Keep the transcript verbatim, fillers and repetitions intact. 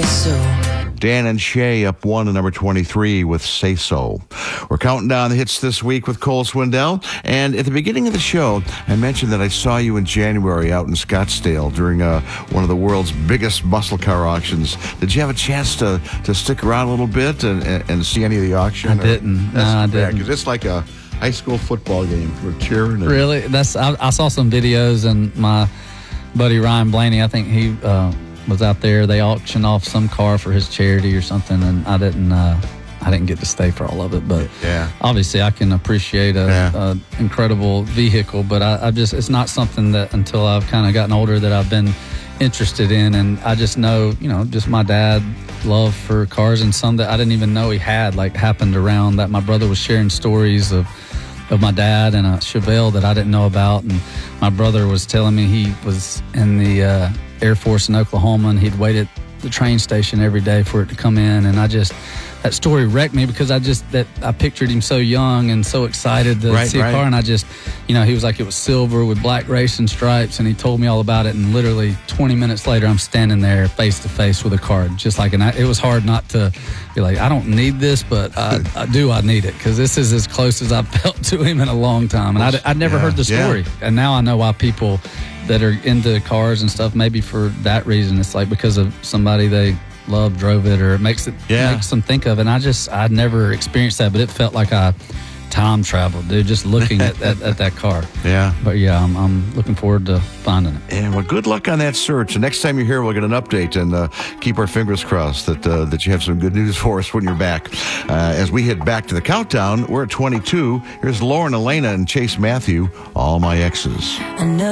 so. Dan and Shay up one to number twenty-three with Say So. We're counting down the hits this week with Cole Swindell. And at the beginning of the show, I mentioned that I saw you in January out in Scottsdale during uh, one of the world's biggest muscle car auctions. Did you have a chance to, to stick around a little bit and, and, and see any of the auction? I didn't. No, I didn't. Because it's like a high school football game for cheering. And really? That's I, I saw some videos, and my buddy Ryan Blaney, I think he uh, was out there. They auctioned off some car for his charity or something, and I didn't uh, I didn't get to stay for all of it. But yeah. obviously I can appreciate a, Yeah. a incredible vehicle, but I, I just it's not something that until I've kind of gotten older that I've been interested in. And I just know, you know, just my dad love for cars, and some that I didn't even know he had, like, happened around that. My brother was sharing stories of of my dad and a Chevelle that I didn't know about, and my brother was telling me he was in the uh, Air Force in Oklahoma, and he'd wait at the train station every day for it to come in. And I just, that story wrecked me because I just, that I pictured him so young and so excited to Right, see right. a car. And I just, you know, he was like, it was silver with black racing stripes, and he told me all about it. And literally twenty minutes later, I'm standing there face to face with a car, just like, and I, it was hard not to be like, I don't need this, but I, I do, I need it, because this is as close as I've felt to him in a long time. And I'd, I'd never Yeah, heard the yeah. story. And now I know why people that are into cars and stuff, maybe for that reason. It's like because of somebody they love drove it, or it makes it Yeah. makes them think of. And I just, I'd never experienced that, but it felt like I time traveled, dude, just looking at, at, at that car. Yeah. But yeah, I'm, I'm looking forward to finding it. And well, good luck on that search. The next time you're here, we'll get an update, and uh, keep our fingers crossed that uh, that you have some good news for us when you're back. Uh, as we head back to the countdown, we're at twenty-two. Here's Lauren Elena and Chase Matthew, All My Exes. I know